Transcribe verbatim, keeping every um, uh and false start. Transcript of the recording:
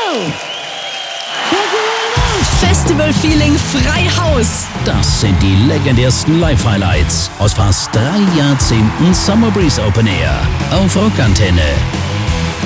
Festival Feeling frei Haus. Das sind die legendärsten Live-Highlights aus fast drei Jahrzehnten Summer Breeze Open Air auf Rockantenne.